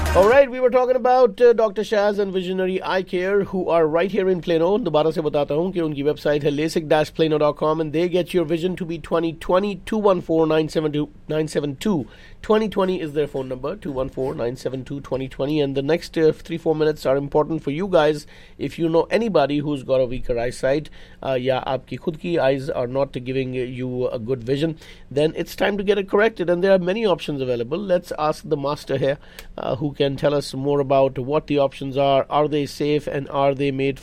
All right, we were talking about Dr. Shaz and Visionary Eye Care, who are right here in Plano. दोबारा से बताता हूँ कि उनकी वेबसाइट है lasik-plano.com and they get your vision to be 20/20. 214-972-972. 2020 is their phone number, 214-972-2020. And the next 3-4 minutes are important for you guys. If you know anybody who's got a weaker eyesight, या आपकी खुद की eyes are not giving you a good vision, then it's time to get it corrected. And there are many options available. Let's ask the master here, who can tell us more about what the options are they safe, and are they made